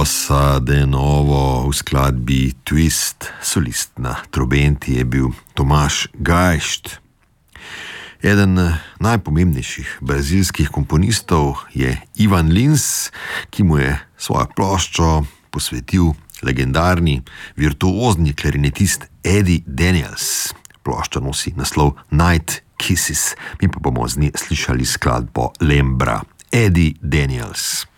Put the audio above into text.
Bossa de Novo v skladbi Twist, solist na trobenti je bil Tomaž Gajšt. Eden najpomembnejših brazilskih komponistov je Ivan Lins, ki mu je svojo ploščo posvetil legendarni virtuozni klarinetist Eddie Daniels. Plošča nosi naslov Night Kisses, mi pa bomo z nje slišali skladbo Lembra. Eddie Daniels.